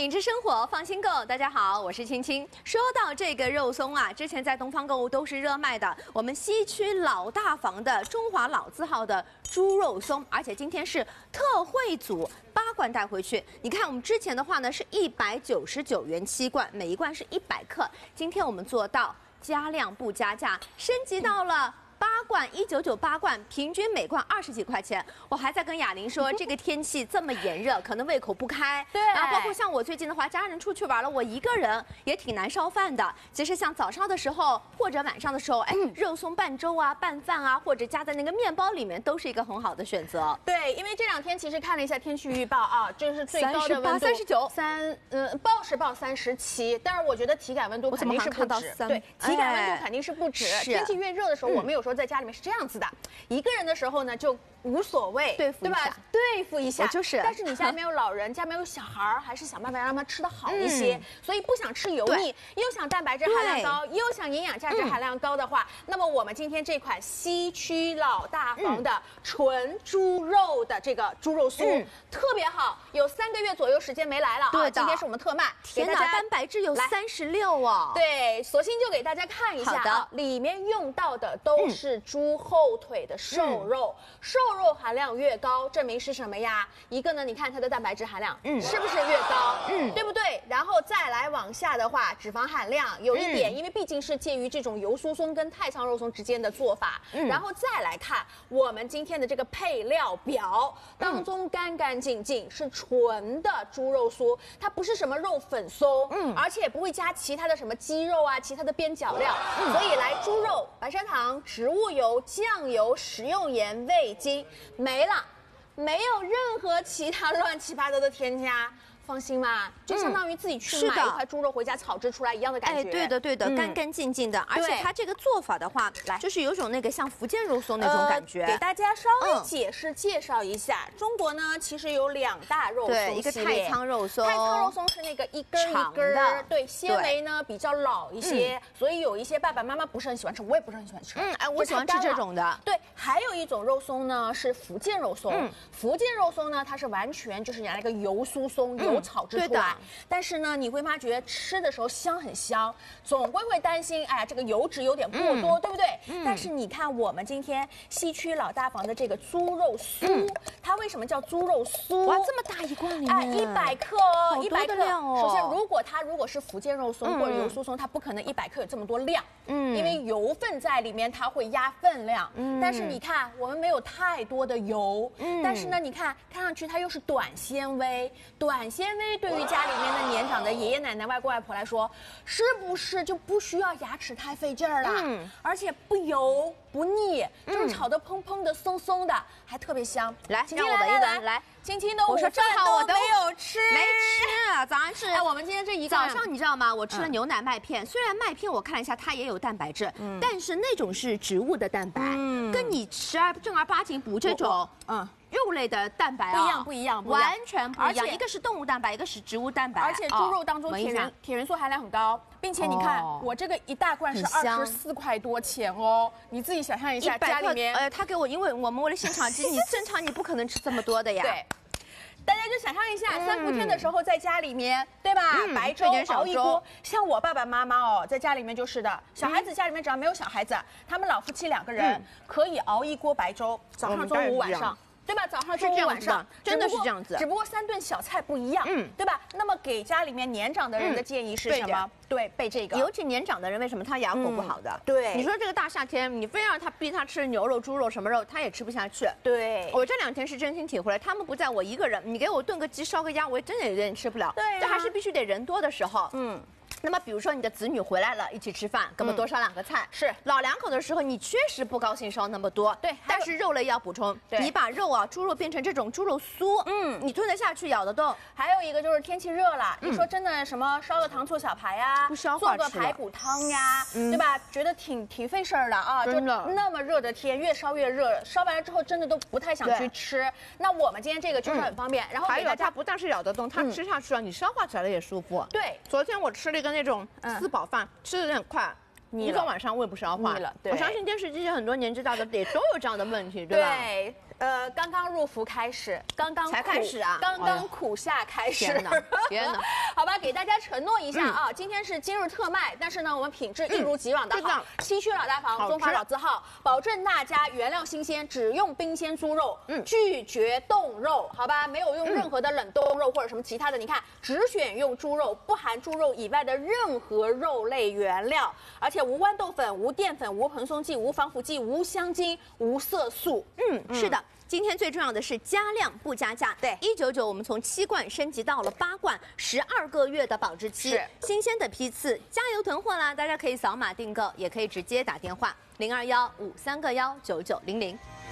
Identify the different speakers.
Speaker 1: 品质生活，放心购。大家好，我是青青。说到这个肉松啊，之前在东方购物都是热卖的。我们西区老大房的中华老字号的猪肉松，而且今天是特惠组8罐带回去。你看我们之前的话呢是199元7罐，每一罐是100克。今天我们做到加量不加价，升级到了8罐1998罐，平均每罐20几块钱。我还在跟雅玲说，这个天气这么炎热，可能胃口不开。
Speaker 2: 对
Speaker 1: 啊，包括像我最近的话，家人出去玩了，我一个人也挺难烧饭的。其实像早上的时候或者晚上的时候，肉松拌粥啊、拌饭啊，或者加在那个面包里面，都是一个很好的选择。
Speaker 2: 对，因为这2天其实看了一下天气预报啊，就是最高的温度
Speaker 1: 39，
Speaker 2: 报是报37，但是我觉得体感温度肯定是不止。对，体感温度肯定是不止。天气越热的时候，我们有时候在家里面是这样子的，一个人的时候呢就无所谓，
Speaker 1: 对吧？
Speaker 2: 对付一下，
Speaker 1: 我就是。
Speaker 2: 但是你家里面有老人，家里面有小孩，还是想办法让他吃得好一些。所以不想吃油腻，又想蛋白质含量高，又想营养价值含量高的话，那么我们今天这款西区老大房的纯猪肉的这个猪肉酥特别好，有3个月左右时间没来了啊。今天是我们特卖，
Speaker 1: 天哪，蛋白质有36哦。
Speaker 2: 对，索性就给大家看一下啊，里面用到的都是猪后腿的瘦肉，瘦肉含量越高，证明是什么呀？一个呢，你看它的蛋白质含量，是不是越高？对不对？然后再来往下的话，脂肪含量有一点，因为毕竟是介于这种油酥松跟太仓肉松之间的做法。然后再来看我们今天的这个配料表当中，干干净净是纯的猪肉酥，它不是什么肉粉松，而且也不会加其他的什么鸡肉啊、其他的边角料。所以来猪肉、白砂糖、植物油、酱油、食用盐、味精没了，没有任何其他乱七八糟的添加。放心嘛，就相当于自己去买一块猪肉回家草制出来一样的感觉。
Speaker 1: 对的，干干净净的，而且它这个做法的话，就是有种那个像福建肉松那种感觉。
Speaker 2: 给大家稍微介绍一下，中国呢其实有2大肉松系列，
Speaker 1: 一个太仓肉松，
Speaker 2: 太仓肉松是那个一根一根的，对，纤维呢比较老一些，所以有一些爸爸妈妈不是很喜欢吃，我也不是很喜欢吃。
Speaker 1: 我喜欢吃这种的。
Speaker 2: 对，还有一种肉松呢是福建肉松，福建肉松呢它是完全就是拿那个油酥松油炒制出来，但是呢，你会发觉吃的时候香很香，总归会担心，哎呀，这个油脂有点过多，对不对？但是你看我们今天西区老大房的这个猪肉酥，它为什么叫猪肉酥？
Speaker 1: 哇，这么大一罐里面
Speaker 2: ，100克哦
Speaker 1: ，100克量哦。
Speaker 2: 首先，如果是福建肉松或者油酥松，它不可能100克有这么多量，因为油分在里面，它会压分量。但是你看，我们没有太多的油，但是呢，你看上去它又是短纤维，短纤维对于家里面的年长的爷爷奶奶、外公外婆来说，是不是就不需要牙齿太费劲儿了？而且不油不腻，就是炒得蓬蓬的、松松的，还特别香。
Speaker 1: 来，让我闻一闻。来，
Speaker 2: 青青的午饭都没有吃，
Speaker 1: 没吃啊，早上吃。
Speaker 2: 我们今天这一
Speaker 1: 早上你知道吗？我吃了牛奶麦片，虽然麦片我看了一下它也有蛋白质，但是那种是植物的蛋白，跟你正儿八经补这种肉类的蛋白
Speaker 2: 不一样，
Speaker 1: 完全不一样。一个是动物蛋白，一个是植物蛋白。
Speaker 2: 而且猪肉当中铁元素含量很高，并且你看我这个一大罐是24块多钱哦，你自己想象一下，家里面
Speaker 1: 他给我，因为我们为了现场鸡，你正常你不可能吃这么多的呀。
Speaker 2: 对。大家就想象一下，3伏天的时候在家里面，对吧？白粥熬一锅，像我爸爸妈妈哦，在家里面就是的。小孩子家里面只要没有小孩子，他们老夫妻2个人可以熬一锅白粥，早上、中午、晚上。对吧？早上、中午、晚上，
Speaker 1: 真的是这样子。
Speaker 2: 只不过3顿小菜不一样，对吧？那么给家里面年长的人的建议是什么？对，备这个。
Speaker 1: 尤其年长的人，为什么他牙口不好的？
Speaker 2: 对，
Speaker 1: 你说这个大夏天，你非让他逼他吃牛肉、猪肉什么肉，他也吃不下去。
Speaker 2: 对，
Speaker 1: 我这2天是真心体会了，他们不在我一个人，你给我炖个鸡、烧个鸭，我真的有点吃不了。
Speaker 2: 对，
Speaker 1: 这还是必须得人多的时候。那么比如说你的子女回来了，一起吃饭，给我们多烧2个菜。
Speaker 2: 是
Speaker 1: 老2口的时候，你确实不高兴烧那么多。
Speaker 2: 对，
Speaker 1: 但是肉类要补充。你把肉啊，猪肉变成这种猪肉酥，你吞得下去，咬得动。
Speaker 2: 还有一个就是天气热了，你说真的什么烧个糖醋小排呀，
Speaker 1: 不消化，
Speaker 2: 做个排骨汤呀，对吧？觉得挺费事儿的啊，
Speaker 1: 真的。
Speaker 2: 那么热的天，越烧越热，烧完了之后真的都不太想去吃。那我们今天这个就是很方便，然后
Speaker 1: 还有它不但是咬得动，它吃下去了，你消化起来也舒服。
Speaker 2: 对，
Speaker 1: 昨天我吃了一个那种4饱饭，吃的有点快。一个晚上胃不消化了。我相信电视机前很多年纪大的也都有这样的问题，对吧？
Speaker 2: 对。刚刚入伏开始，刚刚
Speaker 1: 才开始啊，
Speaker 2: 刚刚苦夏开始。
Speaker 1: 天哪！
Speaker 2: 好吧，给大家承诺一下啊，今天是今日特卖，但是呢，我们品质一如既往的好。西区老大房，中华老字号，保证大家原料新鲜，只用冰鲜猪肉，拒绝冻肉，好吧，没有用任何的冷冻肉或者什么其他的，你看，只选用猪肉，不含猪肉以外的任何肉类原料，而且无豌豆粉、无淀粉、无蓬松剂、无防腐剂、无香精、无色素。
Speaker 1: 是的。今天最重要的是加量不加价，
Speaker 2: 对
Speaker 1: ，199我们从7罐升级到了8罐，12个月的保质期，
Speaker 2: 是
Speaker 1: 新鲜的批次，加油囤货啦！大家可以扫码订购，也可以直接打电话02153个19900。